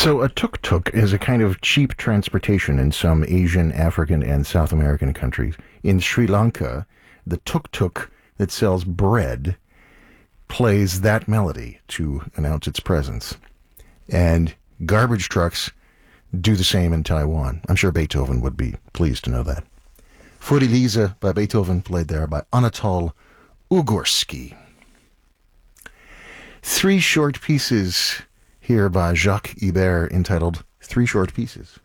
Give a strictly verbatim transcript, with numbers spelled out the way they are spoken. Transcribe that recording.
So a tuk-tuk is a kind of cheap transportation in some Asian, African, and South American countries. In Sri Lanka, the tuk-tuk that sells bread plays that melody to announce its presence. And garbage trucks do the same in Taiwan. I'm sure Beethoven would be pleased to know that. Für die Liese by Beethoven, played there by Anatol Ugorski. Three short pieces here by Jacques Ibert entitled Three Short Pieces.